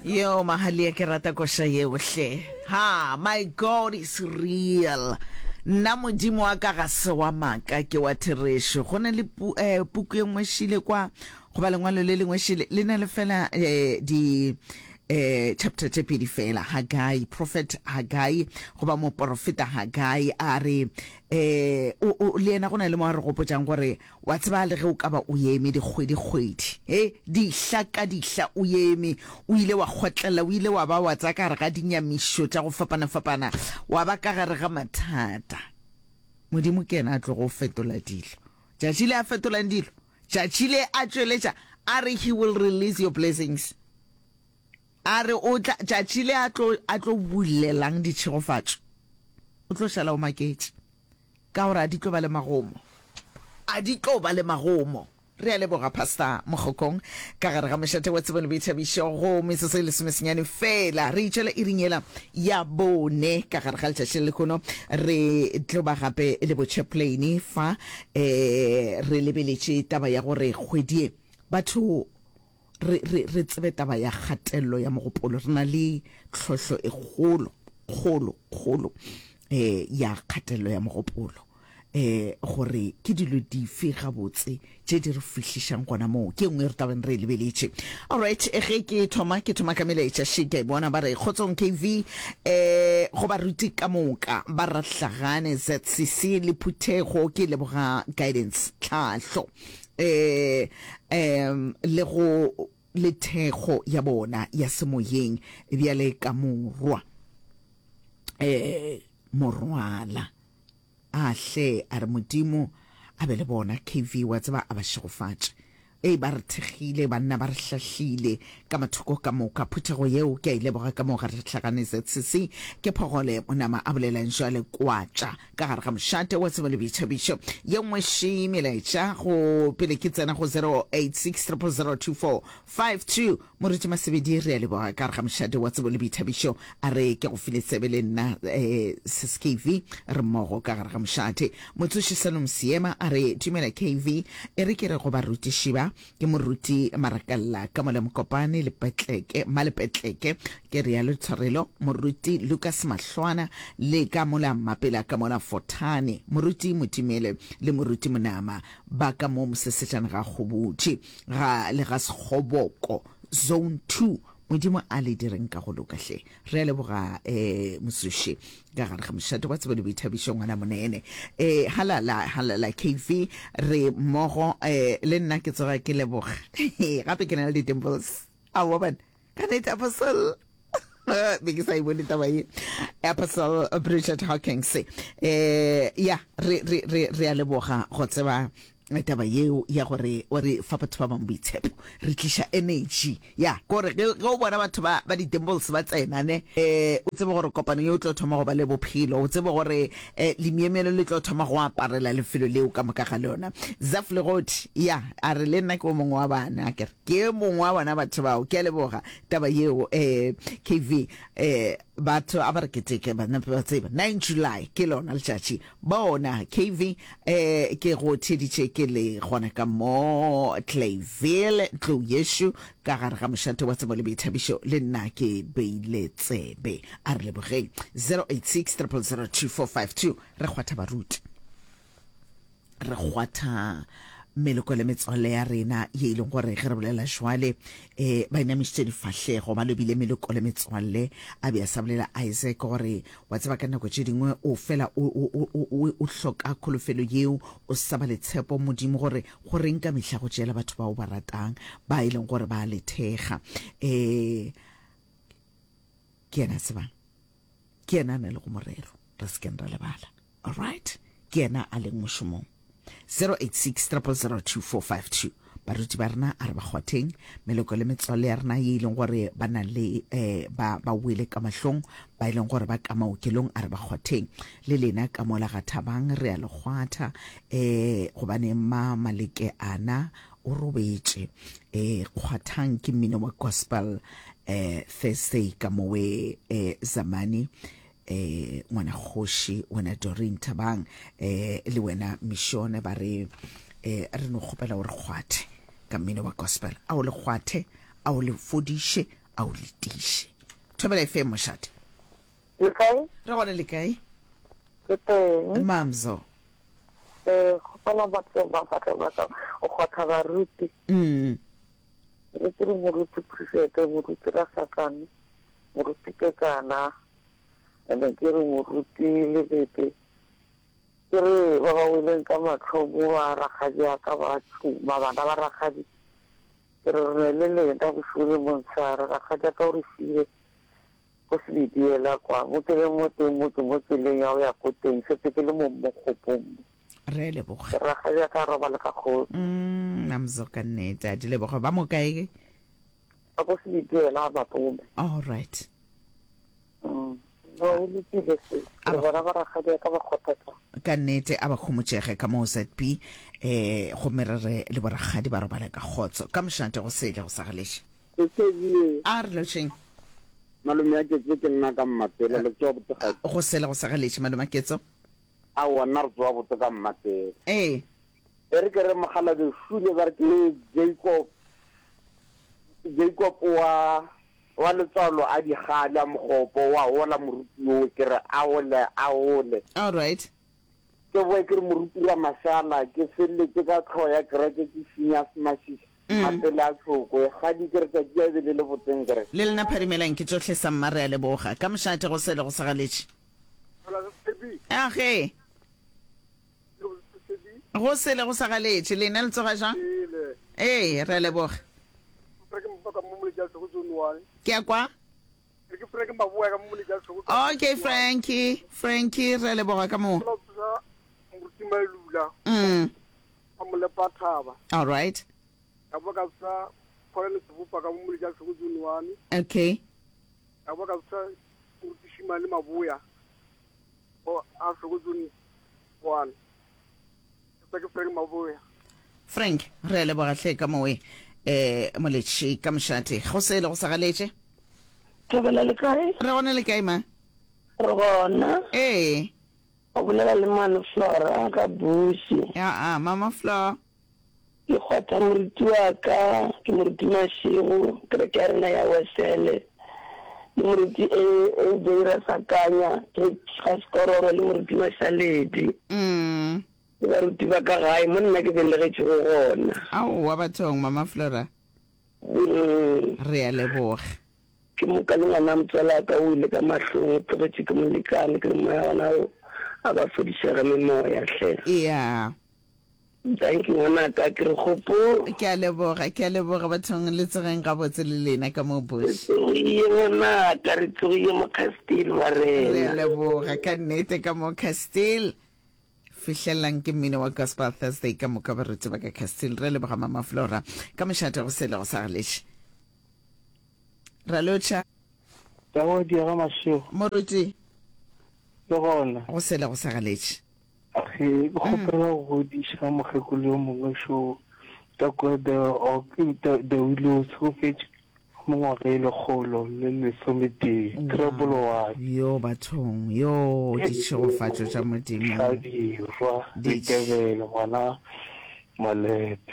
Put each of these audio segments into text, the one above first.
Yo, mahali ya kerata kosha yeohle. Ha, my God is real. Nna modimo wa ka ga se wa maka ke wa theresho. Go na le puku e nngwe shile kwa go ba lengwalo le lengwe shile le na le fela di chapter tse pedi fela. Hagai, prophet Hagai go ba mo profeta Hagai a re le ena go na le mo re go potsang gore wa tseba le ge o ka ba o yeme di kgwedi di hlaka o yeme o ile wa khotlela o ile wa ba wa tsaka re ga dinyamisho tsa go fapana wa ba ka gare ga mathata modimo ke ena a tlo go fetola dilo tšatši le a fetolang dilo tšatši le a tšweletša a re he will release your blessings a re o tla tšatši le a tlo bulelang ditšhegofatšo o tlo šala o maketse ka gore a di tlo ba le magomo re a leboga pastor Mogokong ka gare ga mošate wa tsebone boithabišo go metsotso e lesomesenyane fela re itšwela e ringela ya bone ka gare ga letšatši le kono re tlo ba gape le bo chaplain fa re lebeletše taba ya gore kgwedie batho re tsebe taba ya kgatelelo ya mogopolo re na le tlhohlo e kgolo ya kgatelelo ya mogopolo gore ke dilo dife gabotse tše di re fihlišang gona moo ke nngwe re tabeng re lebeletše alright ge ke thoma ka melaetša shike bona ba re kgotsong KV go ba ruti ka moka ba rahlagane ZCC le Phuthego ke leboga guidance tlhahlo le go le thego ya bona ya semoyeng bjale ka morwala ahle a re modimo a be le bona KV wa tseba a ba shegofatše ba re thegile banna ba re hlahlile ka mathoko ka moka Phuthego yeo ke a ileboga ka moga re tlhagane ZCC ke Phogole monama a bolelang jwale kwatša ka gare ga mošate wa tseba le boithabišo ye nngwe še melaetša go pele ke tsena go 0860002452 moruti Masebedi re a leboga ka gare ga mošate wa tseba le boithabišo a re ke go file tsebe le nna SKV re mmogo ka gare ga mošate motsoši Salom Siema a re dumela KV e re ke re go ba ruti šiba ke moruti Marakalla ka mola Mokopane le Malepetleke ke rialo tshwarelo moruti Lucas Mahlwana le ka mola Mapela ka mola Fotane moruti Motimele le moruti Monama ba ka mo mosesetsana ga Khobutši ga le ga Sekgoboko zone 2 modimo a le direng ka go lokahle re a leboga mosuši ka gare ga mošate wa tsebo le boithabišo ngwana monene halala KV re mmogo le nna ke tsoga ke leboga gape ke na le di-dimples a woman ka nete apostle be ke sa e bone taba ye Apostle Bridget Hawkins ya re a leboga go tseba taba yeo ya gore o re fa batho ba bang boitshepo re tlisha energy ya gore ge o bona batho ba di-dimples ba tsena ne o tsebe gore kopano yo o tlo thoma go ba le bophelo o tsebe gore lemiemelo le tlo thoma go aparela lefelo leo ka moka ga lona Zaf Legoti ya a re le nna ke o mongwe wa bana ke mongwe wa bona batho bao ke a leboga taba yeo KV batho a ba re keteke ba nape ba tseba 9 July ke lona letšatši bona KV ke go theditše ke le gona ka mo Clayville tlo yeshu ka gare ga mošate wa tsebo le boithabišo le nna ke beile tsebe a re lebogeng 0860002452 re kgwatha baruti re kgwatha meloko le metswalle ya rena ye e leng gore ge re bolela jwale ba inamišitše difahlego ba lobile meloko le metswalle a be a sa bolela Isaac gore wa tseba ka nako tše dingwe o fela o hloka kholofelo yeo o sa ba le tshepo modimo gore go reng ka mehla go tšeela batho ba o ba ratang ba e leng gore ba lethega ke ena tsebang ke ena a na le go morero re sekeng ra lebala alright ke ena a leng mošomong 0860002452 baruti ba rena a re ba kgwatheng meloko le metswalle ya rena ye e leng gore ba na le ba wele ka mahlong ba e leng gore ba ka maokelong a re ba kgwatheng le lena ka mola ga Thabang re a le kgwatha gobane Maleke ana o robetše kgwathang ke mmino wa gospel Thursday ka mowe Zamani ngwana Kgoši wena Doreen Thabang le wena Mishone ba re no kgopela gore kgwathe ka mmino wa gospel a o le kgwathe a o le fodiše a o letiše. Thobela FM mošate. Le kae? Re gone le kae? Ke teng. Mamzo. Go pala batho ba batla o khotha baruti. Le ke re moruti prefete moruti ra sakane. Moruti ke kana. Ene ke re moruti le bete. Ke re ba ba wileng ka matlhobo wa rakgadi ka batho ba bana ba rakgadi. Ke re le nda go shule montshara rakgadi ka o re file. Go se diela kwa mo tseleng ya o ya go teng se ke le mo mogopong re leboga rakgadi ka roba le ka go namzo ka nnete a di leboga ba mo kae a go se diela ba pombe all right no le tile se ba rakgadi ka ba khotata ka nnete a ba khomotšege ka mo ZB go merere le boragadi ba roba le ka khotso ka mošante go sele go sagaleše a re lotšeng malome a ketso ke nna ka mmatela le tswa botega go sele go sagaleše malome a ketso a wona re tswa botse ka mmatela e re ke re mogala de shule ba re ke Jacob wa letswalo a di gala mogopo wa hola moruti o ke re a ole all right ke boe ke re moruti ra mashala ke selle ke ka tlhoya kereke ke sinya smashish matela tsoko ga di kere ka dia be le botseng kere le lena pharimelang ke tsohle sa mmare ya leboga ka mošate go sele go sagaleše age go sele go sagaleše lena le tsoga jang re leboga ke a kwa okay Frankie re leboga ka mo all right okay Frank re leboga hle ka moe moletši ka mošate go sele go sagaleše Thobela le kae re gone le kae ma re gona o bolela le mano Flora ka bushi mama Flora ke khotha moruti wa ka ke moruti Mashego ke ke rena ya Wesele le moruti e dira sakanya ke khaskororo le moruti Masaledi ba ruti ba ka gae mo nna ke belegetse go gona wa bathong mama Flora re a leboga ke mo ka ngwana mtsala ka o ile ka mahlong tse ke mo lekane ke mo yana a ba fodisega memoya hle thank you ngwana ka ke re gopo ke a leboga bathong le tsegeng ga botse le lena ka mo bush ngwana ka re tsoye mo Castile ba re a leboga ka nnete ka mo Castile fihlelang ke mmino wa Gospel Thursday ka moka barutse ba ka Castile re leboga mama Flora ka mošate go sele go sagaleše ra lotšha ka go diega Mashego moruti le gona go sele go sagaleše ge go gopela go diša mogekolo yo mongwe šo ka kwa the willows go fetše mongwaga le kgolo le lesometee trebolo wa yo bathong yo ditšhegofatšo tša modimo ka dirwa ditebele ngwana malepe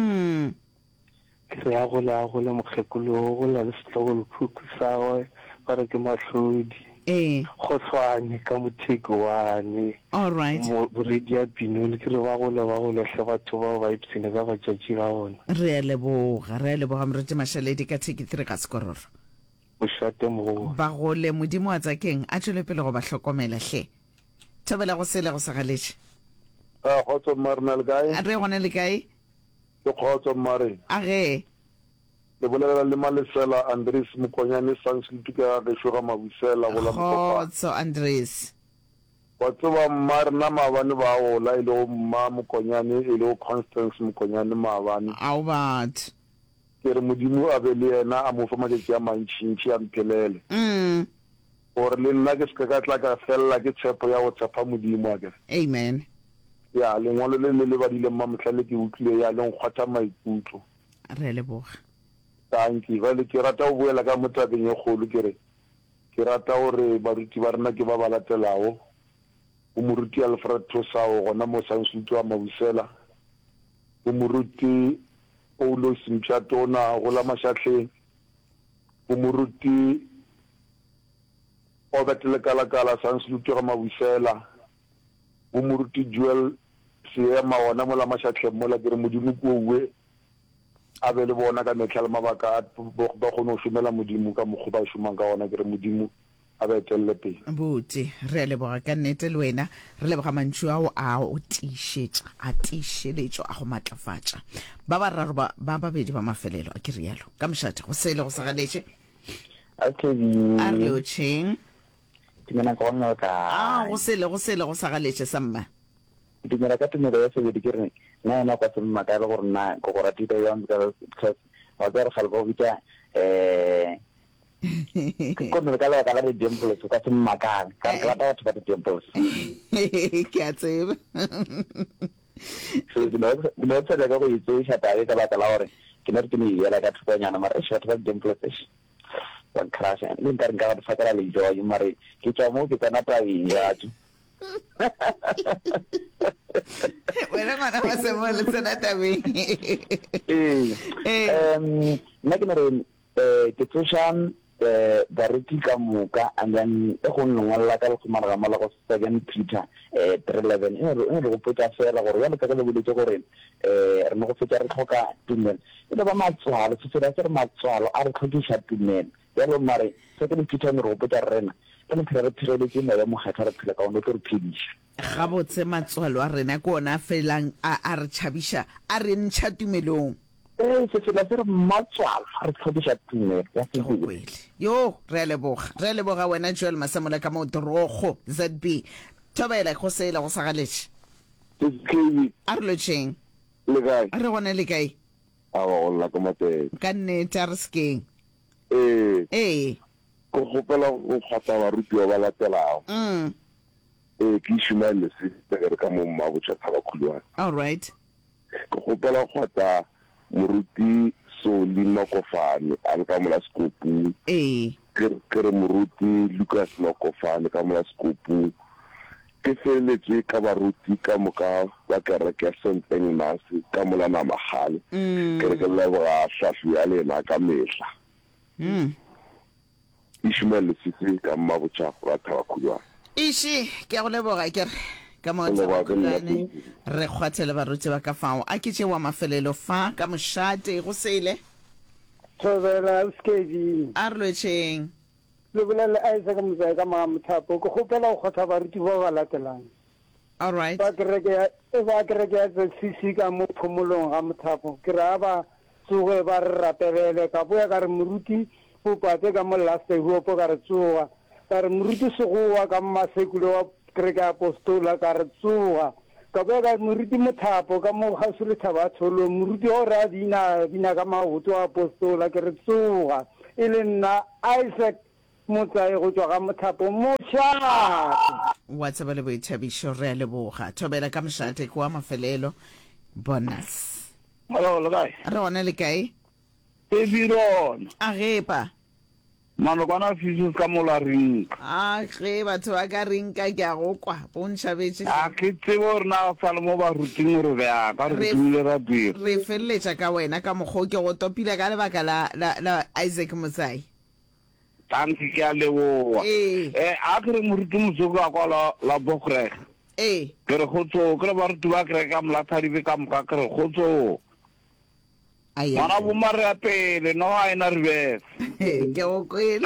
ke ya gole mogekolo go la le setlogolo phukhu sagwe ba re ke mahlodi go tshwane ka motheko wane all right boredi ya pinole ke re ba gole hle batho ba ba ipsene ka batšatši ga ona re a leboga moruti Mashaledi ka thekitiri ka sekororo mošate mo ba gole modimo a tsakeng a tšwele pele go ba hlokomela hle thobela go sele go sagaleše khotso marna le kae re gone le kae ke khotso mare age le bolela le malesela Andres Mokonyane Sanskrit ka ge shoga mabusela go la khotso Andres wa tsoba marna mabane ba go la ile ma Mokonyane ile Constance Mokonyane mabane au bat ke re modimo a be le yena a mo fa matšatši a mantšintši a mphelele gore le nna ke se ka tla ka fella ke tshepo ya go tshepa modimo a ke amen ya lengwalo le badile mmamotlhale ke utlwile ya le nkgwatha maikutlo re leboga thank you vale ke rata go boela ka motabeng e kgolo ke rata gore baruti ba rena ke ba ba latelago o moruti Alfred Tosao gona mo Sanskrit wa mabusela o moruti o lo simpšhatona go la mašatleng o moruti o betele kala Sanslute ga Mabusela o moruti Joel Seema ona mola mashatlhe mola ke re modimo ko uwe a be le bona ka metlha le mabaka ba go no shumela modimo ka mogho ba shumang ka ona ke re modimo a be telle pele botse re le boga ka nnete le wena re le boga mantšu ao a o tišeletšo a go matlafatša ba bararo ba babedi ba mafelelo a ke rialo ka mošate go sele go sagaletše a re leotšheng go sele go sagaletše sa mma dimela ka tumelo ya sebedi ke re na ena kwa se mmaka le gore na go go ratile yon because wa tsere ga le go bitsa ko me ka la ka la dimples ka se mmaka ka la ta batho ba dimples ke a tseba so dino tsela ka go itse sha ta ka la gore ke ne re tini ya la ka tsonyana mara sha ta dimples one crash and le nka ga fa ka le joy mara ke tsa mo ke kana pa ya tu bueno mana va se mole tsena tabeng nna ke re ke tsošang baruti ka moka and then e go nnongwalela ka lekgomana ga mola go 2 Peter 3:11 e re go potsa fela gore yana ka le boletse gore re mo go fetsa re tlhoka tumelo e le ba matswalo se tsela se re matswalo a re tlhokisa tumelo ya lo mare se ke Peter re go potsa rena le phela phireletse mo ya mogata re phela ka ono ke re phedisha ga botse matswalo a rena ko ona felang a re tšhabisha a re ntšha tumelong se tsela se re matswalo a re tlhokisa tumelo ya se go kwele yo re leboga wena Joel Masemola ka mo Dorogo ZB thobela go sela go sagaletše a re lotšheng le kae a re gone le kae a go lla ka mate ka nnete a re sekeng go gopela go kgata baruti ba latelago ke shumele se re ka mo mabotsa thaba khulwana all right go gopela go kgata moruti Soli Nokofane a le ka mola skopu ke re moruti Lucas Nokofane ka mola skopu ke feletse ka baruti ka moka ba kereke ya St Agnes ka mola na magale ke re ke le ba shafi ya lena ka mehla Ishmael Sisi ka mabotsa go thaba khulwana ishi ke go leboga ke ka mo tsakhulane re kgwathele baruti ba ka fao a ke wa mafelelo fa ka mošate go sele thobela skedi a re lotšheng le bolela Isaac Mzai ka Mothapo go gopela go kgotha baruti ba ba latelang all right ba kereke ya CC ka mo phomolong ga Mothapo ke ra ba tsoge ba re rapelele ka boya ka re moruti o pate ka mo last go po ka re tsoga ka re moruti segowa ka Masekulo wa kereke apostola ka re tsoga ka boya ka moruti Mothapo ka mo gasule thaba tsholo moruti o ra bina ka maoto a apostola ke re tsoga e le nna Isaac Motsai go tswa ga Mothapo mošate wa tseba le boithabišo re a leboga thobela ka mošate kwa mafelelo bonus Hello, guys. re gone le kae Eviron. a gepa Mano kana fisus ka mola ring. a ge batho ba ka rinka ke a go kwa bontšhabetše A ke tsebo rena fa le mo ba ruting re ba ka re tumile ra dir. re feleletša ka wena ka mokgwa ke go topile ka lebaka la Isaac Motsai Tanki ke a leboa. A ke re moruti mosoko a kwa la bokre. Ke re khotso ke re ba ruti ba kre ka mla tharibe ka moka ke re khotso. Mana bo mare a pele no a ena rebe. Ke go kwele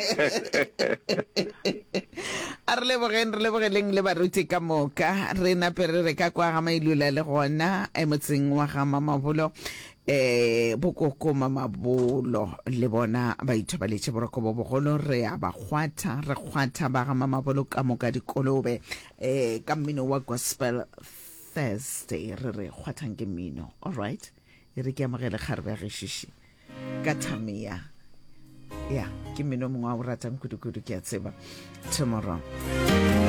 a re lebogeleng le baruti ka moka re napere re ka kwa ga mailula le gona motseng wa ga Mamabolo bokoko Mamabolo le bona ba ithobaletše boroko bo bogolo re a ba kgwatha ba ga Mamabolo ka moka dikolobe ka mmino wa Gospel Thursday re kgwathang ke mmino all right e re ke amogele kgarebe ya geshiši ka Thamia ya ke mmino mongwe wa o ratang kudu ke a tseba tomorrow